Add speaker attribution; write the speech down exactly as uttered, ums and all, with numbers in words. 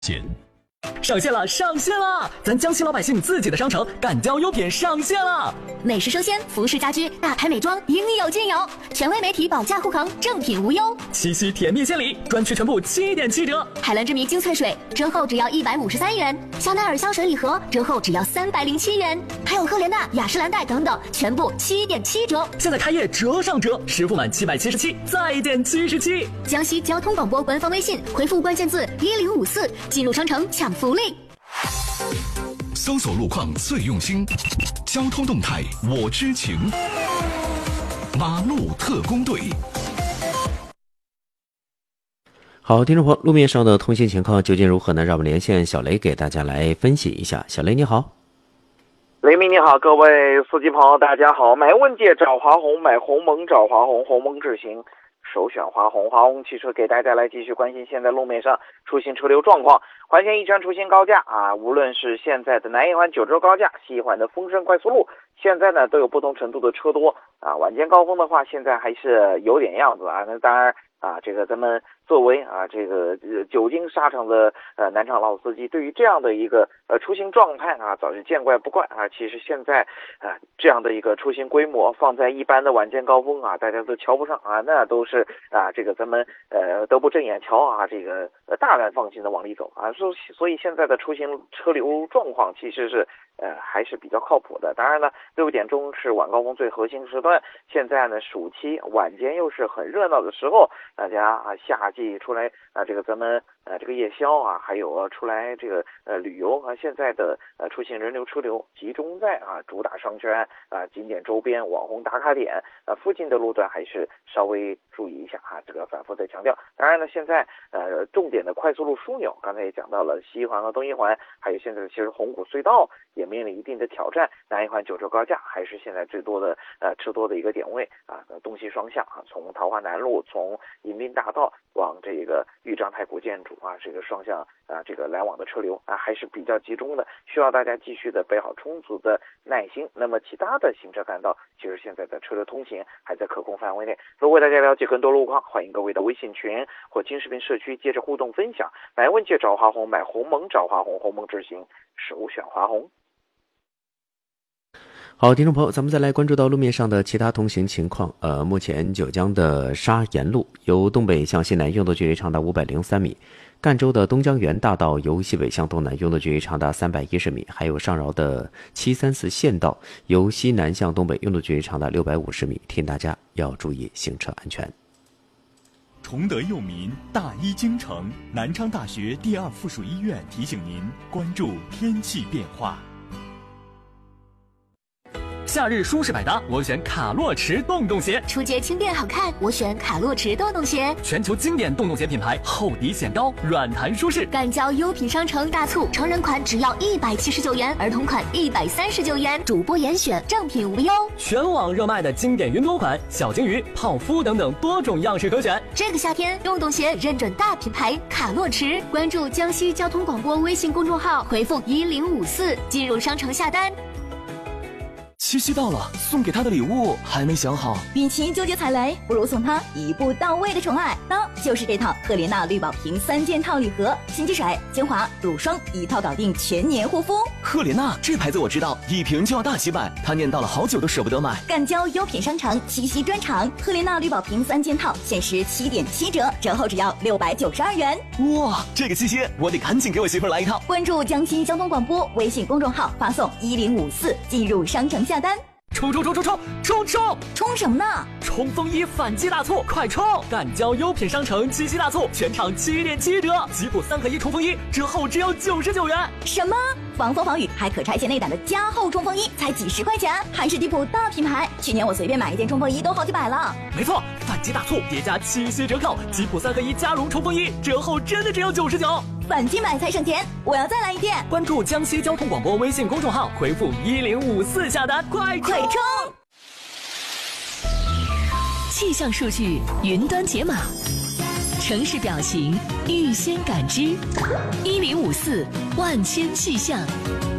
Speaker 1: 见。上线了，上线了！咱江西老百姓自己的商城赣交优品上线了，
Speaker 2: 美食生鲜、服饰家居、大牌美妆应有尽有，权威媒体保价护航，正品无忧。
Speaker 1: 七夕甜蜜献礼，专区全部七点七折。
Speaker 2: 海蓝之谜精粹水折后只要一百五十三元，香奈儿香水礼盒折后只要三百零七元，还有赫莲娜、雅诗兰黛等等，全部七点七折。
Speaker 1: 现在开业折上折，实付满七百七十七，再减七十七。
Speaker 2: 江西交通广播官方微信回复关键字一零五四，进入商城抢福利。
Speaker 3: 搜索路况最用心，交通动态我知情。马路特工队。
Speaker 4: 好，听众朋友，路面上的通行情况究竟如何呢？让我们连线小雷给大家来分析一下。小雷你好。
Speaker 5: 雷鸣你好，各位司机朋友大家好。买问界找华虹，买鸿蒙找华虹，鸿蒙智行首选华虹。华虹汽车给大家来继续关心现在路面上出行车流状况。环线一圈出行高架啊，无论是现在的南一环九州高架，西一环的丰顺快速路，现在呢都有不同程度的车多啊。晚间高峰的话，现在还是有点样子啊。那当然啊，这个咱们作为啊这个呃久经沙场的呃南昌老司机，对于这样的一个呃出行状态啊，早是见怪不怪啊。其实现在啊这样的一个出行规模放在一般的晚间高峰啊，大家都瞧不上啊，那都是啊这个咱们呃都不正眼瞧啊，这个呃大胆放心的往里走啊。所所以现在的出行车流状况其实是呃还是比较靠谱的。当然呢，六点钟是晚高峰最核心时段，现在呢暑期晚间又是很热闹的时候，大家啊夏季出来啊这个咱们呃这个夜宵啊，还有啊出来这个呃旅游啊，现在的呃出行人流车流集中在啊主打商圈啊景点周边网红打卡点啊附近的路段，还是稍微注意一下啊，这个反复在强调。当然呢，现在呃重点的快速路枢纽，刚才也讲到了西一环和东一环，还有现在其实红谷隧道也面临一定的挑战，南一环九州高架还是现在最多的呃车多的一个点位啊，东西双向啊，从桃花南路从迎宾大道往这个豫章太古建筑啊，这个双向啊这个来往的车流啊还是比较集中的，需要大家继续的备好充足的耐心。那么其他的行车干道，其实现在的车流通行还在可控范围内。如果大家了解更多路况，欢迎各位的微信群或金视频社区接着互动分享。买问界找华虹，买鸿蒙找华虹，鸿蒙智行首选华虹。
Speaker 4: 好，听众朋友，咱们再来关注到路面上的其他通行情况。呃，目前九江的沙岩路由东北向西南用的距离长达五百零三米，赣州的东江源大道由西北向东南用的距离长达三百一十米，还有上饶的七三四县道由西南向东北用的距离长达六百五十米，提醒大家要注意行车安全。
Speaker 6: 崇德佑民，大医精诚，南昌大学第二附属医院提醒您关注天气变化。
Speaker 1: 夏日舒适百搭，我选卡洛驰洞洞鞋；
Speaker 2: 出街轻便好看，我选卡洛驰洞洞鞋。
Speaker 1: 全球经典洞洞鞋品牌，厚底显高，软弹舒适。
Speaker 2: 赣交优品商城大促，成人款只要一百七十九元，儿童款一百三十九元，主播严选，正品无忧。
Speaker 1: 全网热卖的经典云朵款、小金鱼、泡芙等等多种样式可选。
Speaker 2: 这个夏天，洞洞鞋认准大品牌卡洛驰，关注江西交通广播微信公众号，回复一零五四进入商城下单。
Speaker 7: 七夕到了，送给他的礼物还没想好。
Speaker 8: 与其纠结踩雷，不如送他一步到位的宠爱，那就是这套赫莲娜绿宝瓶三件套礼盒，洗洁水、精华、乳霜一套搞定全年护肤。
Speaker 7: 赫莲娜这牌子我知道，一瓶就要大几百，他念叨了好久都舍不得买。
Speaker 8: 赣交优品商城七夕专场，赫莲娜绿宝瓶三件套限时七点七折，折后只要六百九十二元。
Speaker 7: 哇，这个七夕我得赶紧给我媳妇来一套。
Speaker 8: 关注江西交通广播微信公众号，发送一零五四进入商城下单。
Speaker 1: 冲冲冲冲冲冲冲
Speaker 8: 冲什么呢？
Speaker 1: 冲锋衣反击大促，快冲！赣交优品商城七夕大促，全场七点七折，吉普三合一冲锋衣折后只要九十九元。
Speaker 8: 什么？防风防雨还可拆卸内胆的加厚冲锋衣才几十块钱，还是迪普大品牌。去年我随便买一件冲锋衣都好几百了。
Speaker 1: 没错，反击大促叠加七夕折扣，吉普三合一加绒冲锋衣折后真的只要九十九。
Speaker 8: 反击买才省钱，我要再来一件。
Speaker 1: 关注江西交通广播微信公众号，回复一零五四下单，快
Speaker 8: 快冲！
Speaker 2: 气象数据云端解码，城市表情预先感知，一零五四万千气象。